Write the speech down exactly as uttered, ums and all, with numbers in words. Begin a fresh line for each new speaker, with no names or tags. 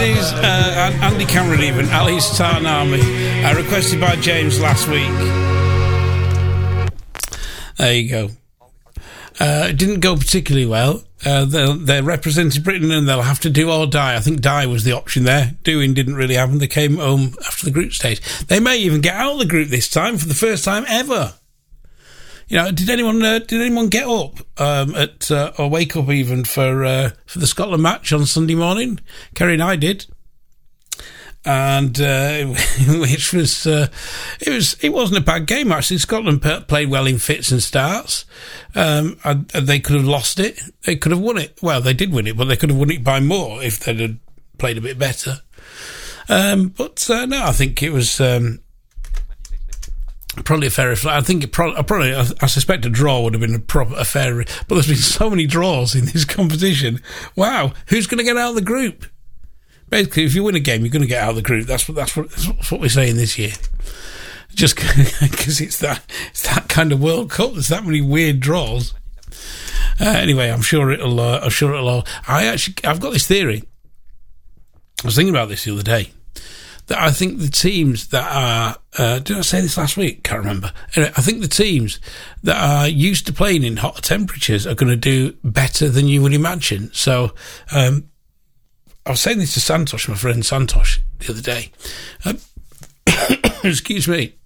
Andy's, uh, Andy Cameron even, Ali's Tartan Army, uh, requested by James last week. There you go. Uh, it didn't go particularly well. Uh, they're, they're representing Britain and they'll have to do or die. I think die was the option there. Doing didn't really happen. They came home after the group stage. They may even get out of the group this time for the first time ever. You know, did anyone uh, did anyone get up um, at uh, or wake up even for uh, for the Scotland match on Sunday morning? Kerry and I did, and uh, which was uh, it was it wasn't a bad game actually. Scotland p- played well in fits and starts. Um, and they could have lost it. They could have won it. Well, they did win it, but they could have won it by more if they'd have played a bit better. Um, but uh, no, I think it was. Um, Probably a fair. I think it probably, probably. I suspect a draw would have been a proper a fair. But there's been so many draws in this competition. Wow, who's going to get out of the group? Basically, if you win a game, you're going to get out of the group. That's what that's what that's what we're saying this year. Just because it's that it's that kind of World Cup. There's that many weird draws. Uh, anyway, I'm sure it'll. Uh, I'm sure it'll. All, I actually, I've got this theory. I was thinking about this the other day. That I think the teams that are, uh, did I say this last week? Can't remember. Anyway, I think the teams that are used to playing in hotter temperatures are going to do better than you would imagine. So, um, I was saying this to Santosh, my friend Santosh, the other day. Um, excuse me.